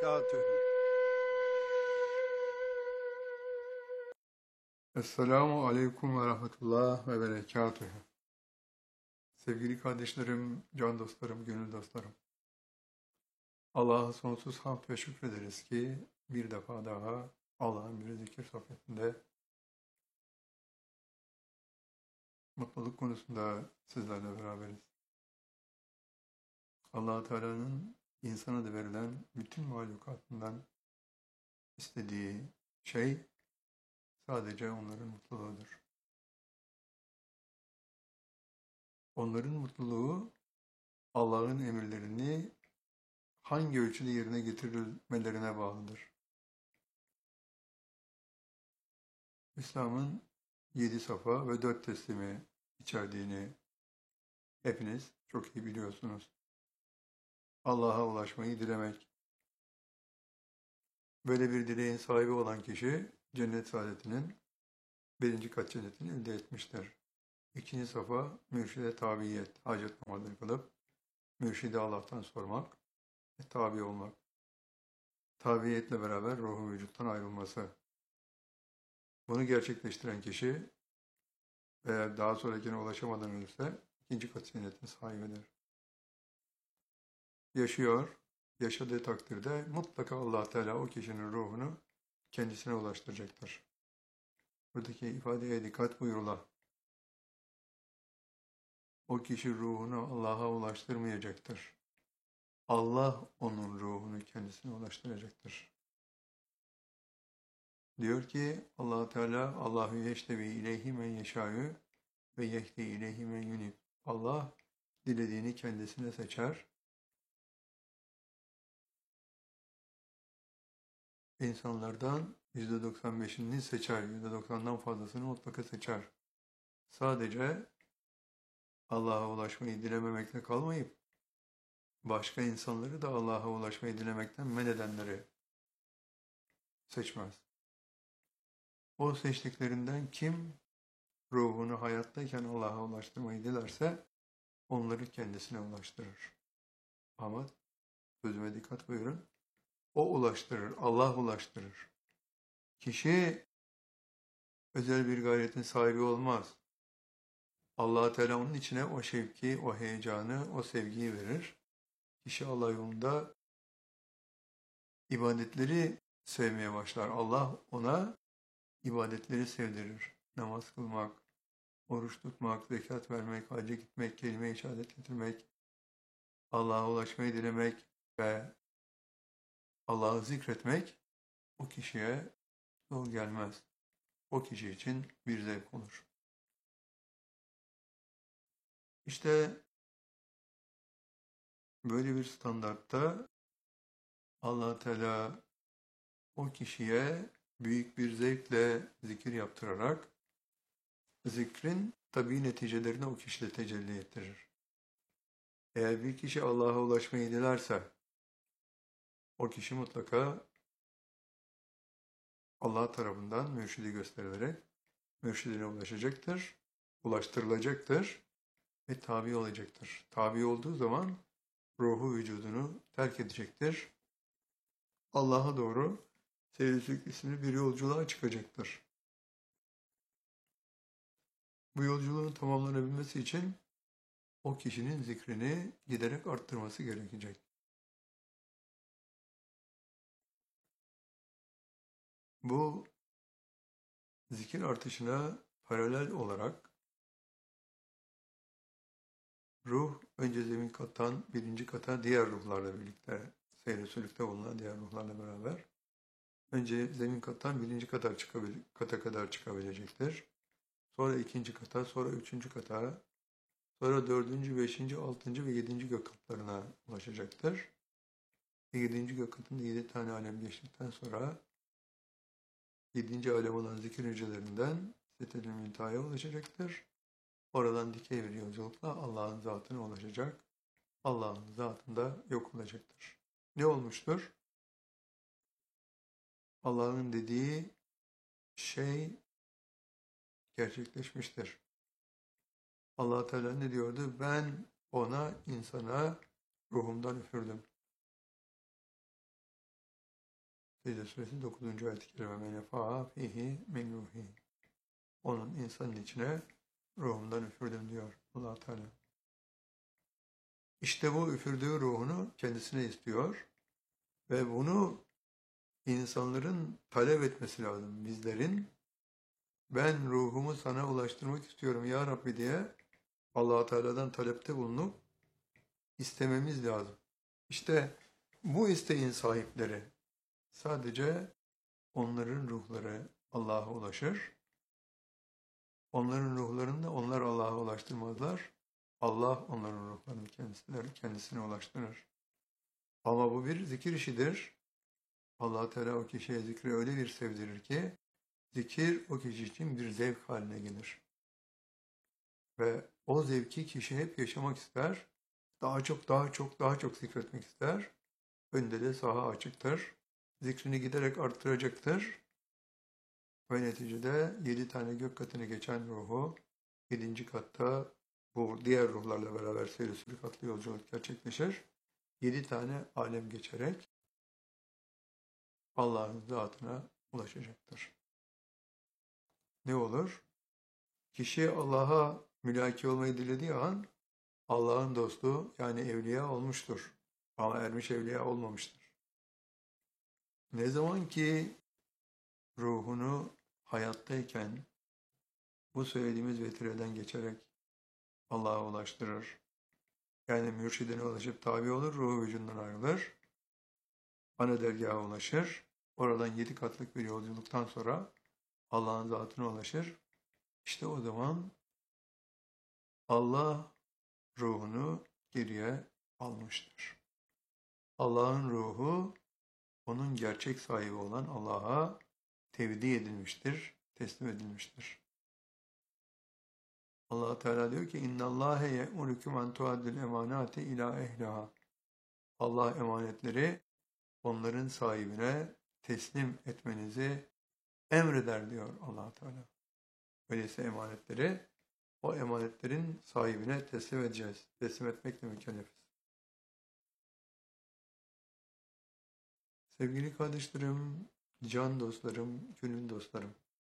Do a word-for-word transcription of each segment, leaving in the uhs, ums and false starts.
وبركاته. Esselamu Aleyküm ve Rahmetullah ve Berekatühü. Sevgili kardeşlerim, can dostlarım, gönül dostlarım. Allah'a sonsuz hamd ve şükrederiz ki bir defa daha Allah'ın bir zikir sohbetinde mutluluk konusunda sizlerle beraberiz. Allah-u Teala'nın insana da verilen bütün mahlukatından istediği şey sadece onların mutluluğudur. Onların mutluluğu Allah'ın emirlerini hangi ölçüde yerine getirilmelerine bağlıdır. İslam'ın yedi safa ve dört teslimi içerdiğini hepiniz çok iyi biliyorsunuz. Allah'a ulaşmayı dilemek. Böyle bir dileğin sahibi olan kişi cennet saadetinin birinci kat cennetini elde etmiştir. İkinci safa mürşide tabiyet, hacet namazını kılıp mürşide Allah'tan sormak ve tabi olmak. Tabiyetle beraber ruhu vücuttan ayrılması. Bunu gerçekleştiren kişi eğer daha sonrakine ulaşamadan ölürse ikinci kat cennetin sahibidir. Yaşıyor, yaşadığı takdirde mutlaka Allah Teala o kişinin ruhunu kendisine ulaştıracaktır. Buradaki ifadeye dikkat buyurula. O kişi ruhunu Allah'a ulaştırmayacaktır. Allah onun ruhunu kendisine ulaştıracaktır. Diyor ki Allah Teala Allahu yeştevi ileyhi men yeşâ'ü ve yehdi ileyhi men yunib. Allah dilediğini kendisine seçer. İnsanlardan yüzde doksan beşini seçer, yüzde doksandan fazlasını mutlaka seçer. Sadece Allah'a ulaşmayı dilememekle kalmayıp, başka insanları da Allah'a ulaşmayı dilemekten men edenleri seçmez. O seçtiklerinden kim ruhunu hayattayken Allah'a ulaştırmayı dilerse, onları kendisine ulaştırır. Ama sözüme dikkat buyurun. O ulaştırır, Allah ulaştırır. Kişi özel bir gayretin sahibi olmaz. Allah-u Teala onun içine o şevki, o heyecanı, o sevgiyi verir. Kişi Allah yolunda ibadetleri sevmeye başlar. Allah ona ibadetleri sevdirir. Namaz kılmak, oruç tutmak, zekat vermek, hacca gitmek, kelime-i şehadet getirmek, Allah'a ulaşmayı dilemek ve Allah'ı zikretmek o kişiye zor gelmez. O kişi için bir zevk olur. İşte böyle bir standartta Allah Teala o kişiye büyük bir zevkle zikir yaptırarak zikrin tabii neticelerini o kişide tecelli ettirir. Eğer bir kişi Allah'a ulaşmayı dilerse o kişi mutlaka Allah tarafından mürşidi gösterilerek mürşidine ulaşacaktır, ulaştırılacaktır ve tabi olacaktır. Tabi olduğu zaman ruhu vücudunu terk edecektir. Allah'a doğru seyir isimli bir yolculuğa çıkacaktır. Bu yolculuğun tamamlanabilmesi için o kişinin zikrini giderek arttırması gerekecek. Bu zikir artışına paralel olarak ruh önce zemin kattan birinci kata diğer ruhlarla birlikte seyre sülükte bulunan diğer ruhlarla beraber önce zemin kattan birinci kata, çıkabil- kata kadar çıkabilecektir. Sonra ikinci kata, sonra üçüncü kata, sonra dördüncü, beşinci, altıncı ve yedinci gök katlarına ulaşacaktır. Ve yedinci gök katında yedi tane alem geçtikten sonra yedinci alem olan zikir hücrelerinden Sidet-i Münteha'ya ulaşacaktır. Oradan dikey bir yolculukla Allah'ın zatına ulaşacak. Allah'ın zatında yok olacaktır. Ne olmuştur? Allah'ın dediği şey gerçekleşmiştir. Allah Teala ne diyordu? Ben ona, insana ruhumdan üfürdüm. Secde Suresi dokuzuncu ayet-i kerime ve nefa'a fihi min ruhi. Onun insanın içine ruhumdan üfürdüm diyor Allah Teala. İşte bu üfürdüğü ruhunu kendisine istiyor ve bunu insanların talep etmesi lazım. Bizlerin ben ruhumu sana ulaştırmak istiyorum ya Rabbi diye Allah Teala'dan talepte bulunup istememiz lazım. İşte bu isteğin sahipleri sadece onların ruhları Allah'a ulaşır. Onların ruhlarını da onlar Allah'a ulaştırmazlar. Allah onların ruhlarını kendisine, kendisine ulaştırır. Ama bu bir zikir işidir. Allah Teala o kişiye zikri öyle bir sevdirir ki zikir o kişi için bir zevk haline gelir. Ve o zevki kişi hep yaşamak ister. Daha çok, daha çok, daha çok zikretmek ister. Önde de saha açıktır. Zikrini giderek arttıracaktır. Ve neticede yedi tane gök katını geçen ruhu yedinci katta bu diğer ruhlarla beraber seyri sülükatlı yolculuk gerçekleşir. Yedi tane alem geçerek Allah'ın zatına ulaşacaktır. Ne olur? Kişi Allah'a mülaki olmayı dilediği an Allah'ın dostu yani evliya olmuştur. Ama ermiş evliya olmamıştır. Ne zaman ki ruhunu hayattayken bu söylediğimiz vetireden geçerek Allah'a ulaştırır. Yani mürşidine ulaşıp tabi olur, ruhu vücudundan ayrılır. Ana dergaha ulaşır. Oradan yedi katlık bir yolculuktan sonra Allah'ın zatına ulaşır. İşte o zaman Allah ruhunu geriye almıştır. Allah'ın ruhu onun gerçek sahibi olan Allah'a tevdi edilmiştir, teslim edilmiştir. Allah Teala diyor ki İnna Allahe ye'murukum en tuaddil emanati ila ehliha. Allah emanetleri onların sahibine teslim etmenizi emreder diyor Allah Teala. Öyleyse emanetleri o emanetlerin sahibine teslim edeceğiz. Teslim etmekle mükellefiz. Sevgili kardeşlerim, can dostlarım, gönül dostlarım.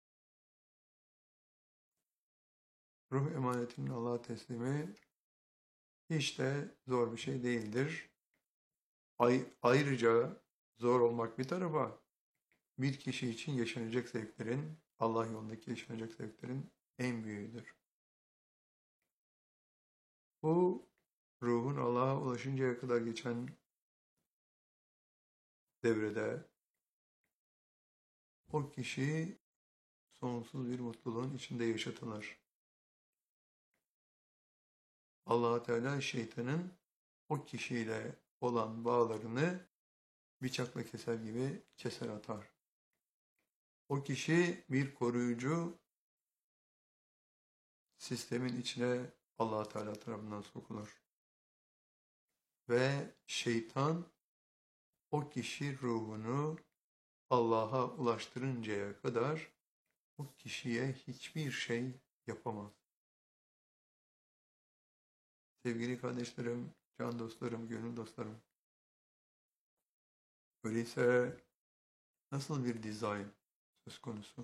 Ruh emanetinin Allah'a teslimi hiç de zor bir şey değildir. Ay, ayrıca zor olmak bir tarafa bir kişi için yaşanacak zevklerin, Allah yolundaki yaşanacak zevklerin en büyüğüdür. Bu ruhun Allah'a ulaşıncaya kadar geçen devrede o kişi sonsuz bir mutluluğun içinde yaşatılır. Allah Teala şeytanın o kişiyle olan bağlarını bıçakla keser gibi keser atar. O kişi bir koruyucu sistemin içine Allah Teala tarafından sokulur. Ve şeytan o kişi ruhunu Allah'a ulaştırıncaya kadar o kişiye hiçbir şey yapamaz. Sevgili kardeşlerim, can dostlarım, gönül dostlarım. Öyleyse nasıl bir dizayn söz konusu?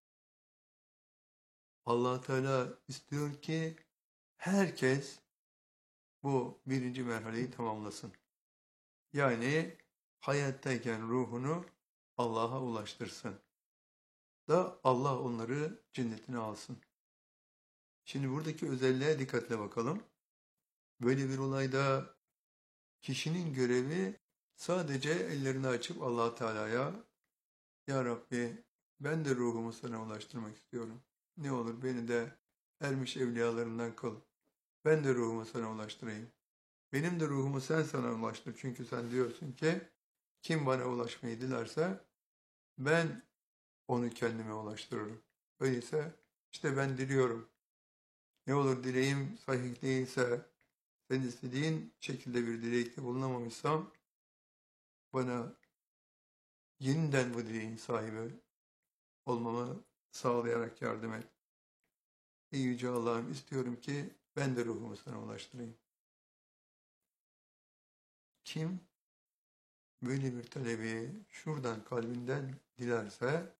Allah Teala istiyor ki herkes bu birinci merhaleyi tamamlasın. Yani hayattayken ruhunu Allah'a ulaştırsın. Da Allah onları cennetine alsın. Şimdi buradaki özelliğe dikkatle bakalım. Böyle bir olayda kişinin görevi sadece ellerini açıp Allah Teala'ya Ya Rabbi ben de ruhumu sana ulaştırmak istiyorum. Ne olur beni de ermiş evliyalarından kıl. Ben de ruhumu sana ulaştırayım. Benim de ruhumu sen sana ulaştır. Çünkü sen diyorsun ki kim bana ulaşmayı dilerse ben onu kendime ulaştırırım. Öyleyse işte ben diliyorum. Ne olur dileğim sahih değilse, sen istediğin şekilde bir dilekte bulunamamışsam bana yeniden bu dileğin sahibi olmamı sağlayarak yardım et. Ey Yüce Allah'ım istiyorum ki ben de ruhumu sana ulaştırayım. Kim böyle bir talebi şuradan kalbinden dilerse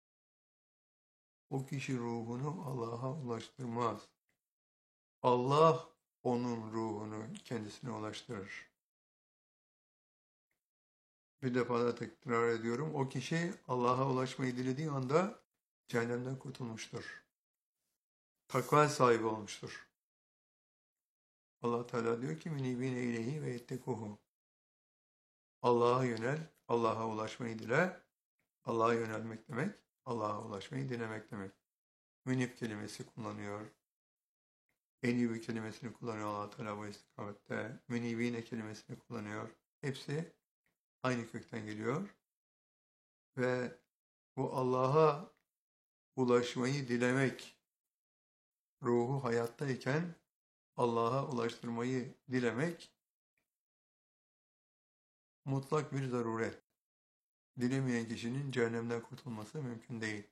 o kişi ruhunu Allah'a ulaştırmaz. Allah onun ruhunu kendisine ulaştırır. Bir defa da tekrar ediyorum. O kişi Allah'a ulaşmayı dilediği anda cehennemden kurtulmuştur. Takva sahibi olmuştur. Allah Teala diyor ki münibine ileyhi ve yettekuhu. Allah'a yönel, Allah'a ulaşmayı dile. Allah'a yönelmek demek, Allah'a ulaşmayı dilemek demek. Münib kelimesi kullanıyor. Enibi kelimesini kullanıyor Allah Teala bu istikamette. Münibine kelimesini kullanıyor. Hepsi aynı kökten geliyor. Ve bu Allah'a ulaşmayı dilemek, ruhu hayattayken Allah'a ulaştırmayı dilemek mutlak bir zaruret. Dilemeyen kişinin cehennemden kurtulması mümkün değil.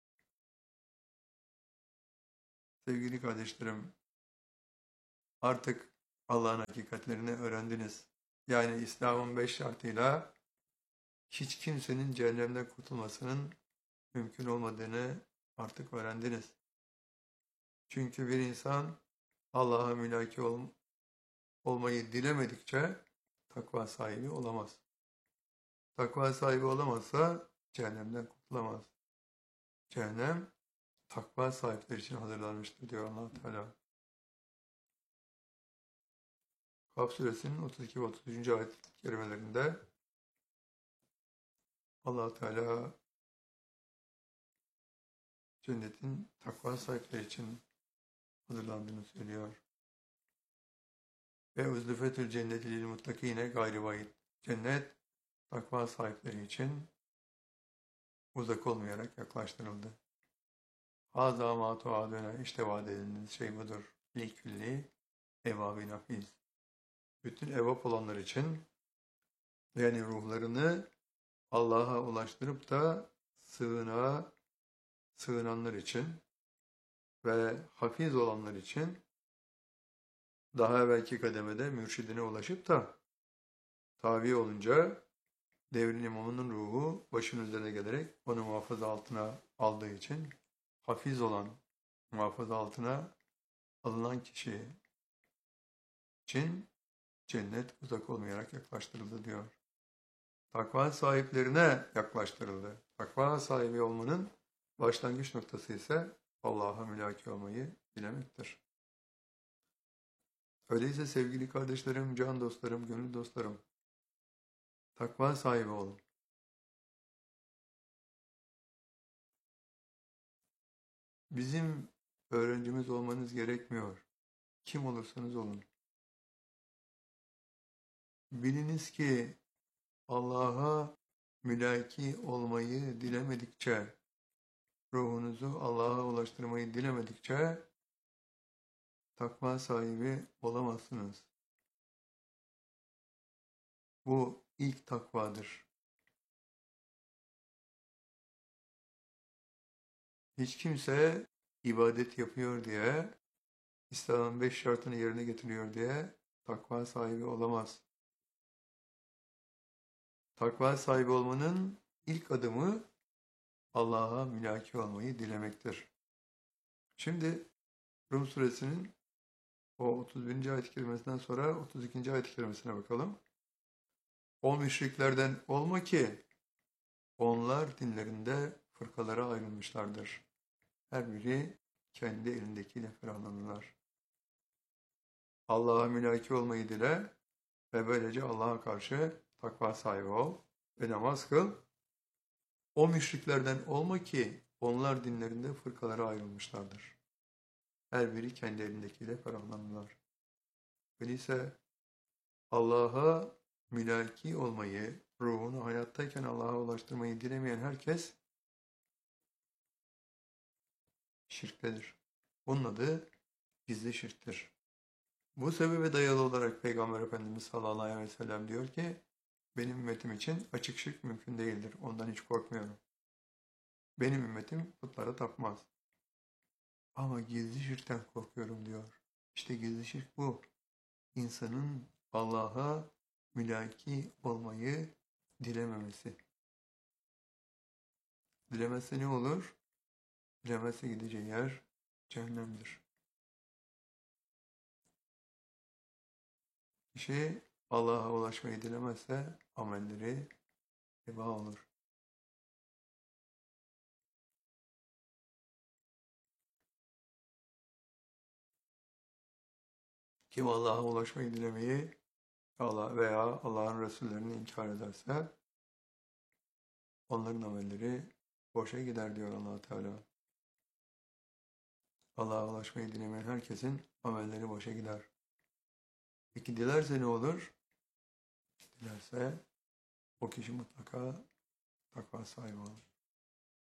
Sevgili kardeşlerim, artık Allah'ın hakikatlerini öğrendiniz. Yani İslam'ın beş şartıyla hiç kimsenin cehennemden kurtulmasının mümkün olmadığını artık öğrendiniz. Çünkü bir insan Allah'a mülaki ol, olmayı dilemedikçe takva sahibi olamaz. Takva sahibi olamazsa cehennemden kurtulamaz. Cehennem takva sahipleri için hazırlanmıştır diyor Allah Teala. Kaf suresinin otuz iki ve otuz üçüncü ayet kelimelerinde Allah Teala cennetin takva sahipleri için hazırlandığını söylüyor. Ve uzlufetül cenneti lil muttakine gayri vaid. Cennet takva sahipleri için uzak olmayarak yaklaştırıldı. Hâzâ mâ tuâdûne, işte vaat edildiğiniz şey budur. Likülli evâbin hafiz. Bütün evap olanlar için, yani ruhlarını Allah'a ulaştırıp da sığınağa sığınanlar için ve hafiz olanlar için daha evvelki kademede mürşidine ulaşıp da tabi olunca devrin imamının ruhu başın üzerine gelerek onu muhafaza altına aldığı için hafiz olan, muhafaza altına alınan kişi için cennet uzak olmayarak yaklaştırıldı diyor. Takva sahiplerine yaklaştırıldı. Takva sahibi olmanın başlangıç noktası ise Allah'a mülaki olmayı dilemektir. Öyleyse sevgili kardeşlerim, can dostlarım, gönül dostlarım, takva sahibi olun. Bizim öğrencimiz olmanız gerekmiyor. Kim olursanız olun. Biliniz ki Allah'a mülaki olmayı dilemedikçe, ruhunuzu Allah'a ulaştırmayı dilemedikçe takva sahibi olamazsınız. Bu ilk takvadır. Hiç kimse ibadet yapıyor diye, İslam'ın beş şartını yerine getiriyor diye takva sahibi olamaz. Takva sahibi olmanın ilk adımı Allah'a mülaki olmayı dilemektir. Şimdi Rum suresinin o otuz birinci ayet-i kerimesinden sonra otuz ikinci ayet-i kerimesine bakalım. O müşriklerden olma ki onlar dinlerinde fırkalara ayrılmışlardır. Her biri kendi elindekiyle ferahlanırlar. Allah'a mülaki olmayı dile ve böylece Allah'a karşı takva sahibi ol ve namaz kıl. O müşriklerden olma ki onlar dinlerinde fırkalara ayrılmışlardır. Her biri kendi elindekiyle ferahlanırlar. Öyleyse Allah'a mülaki olmayı, ruhunu hayattayken Allah'a ulaştırmayı dilemeyen herkes şirktedir. Bunun adı gizli şirktir. Bu sebebe dayalı olarak Peygamber Efendimiz sallallahu aleyhi ve sellem diyor ki, benim ümmetim için açık şirk mümkün değildir. Ondan hiç korkmuyorum. Benim ümmetim putlara tapmaz. Ama gizli şirkten korkuyorum diyor. İşte gizli şirk bu. İnsanın Allah'a mülaki olmayı dilememesi. Dilemezse ne olur? Dilemezse gideceği yer cehennemdir. Kişi Allah'a ulaşmayı dilemezse amelleri heba olur. Kim Allah'a ulaşmayı dilemeyi Allah veya Allah'ın Resullerini inkar ederse onların amelleri boşa gider diyor Allah Teala. Allah'a ulaşmayı dilemeyen herkesin amelleri boşa gider. Peki dilerse ne olur? Dilerse o kişi mutlaka takva sahibi olur.